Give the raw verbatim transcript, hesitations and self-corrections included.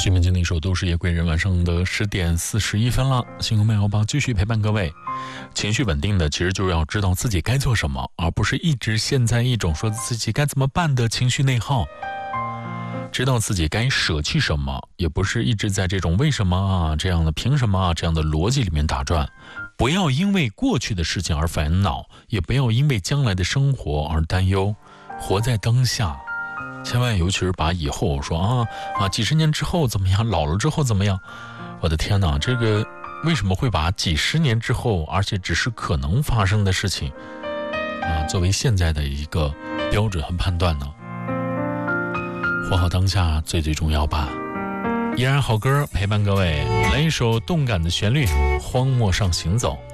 徐明经的一首《都市夜归人》，晚上的十点四十一分了。星空慢摇吧继续陪伴各位。情绪稳定的其实就是要知道自己该做什么，而不是一直陷在一种说自己该怎么办的情绪内耗。知道自己该舍弃什么，也不是一直在这种为什么啊这样的凭什么啊这样的逻辑里面打转。不要因为过去的事情而烦恼，也不要因为将来的生活而担忧。活在当下，千万尤其是把以后说啊啊几十年之后怎么样，老了之后怎么样，我的天哪，这个为什么会把几十年之后而且只是可能发生的事情啊作为现在的一个标准和判断呢？活好当下最最重要吧。依然好歌陪伴各位，来一首动感的旋律，荒漠上行走。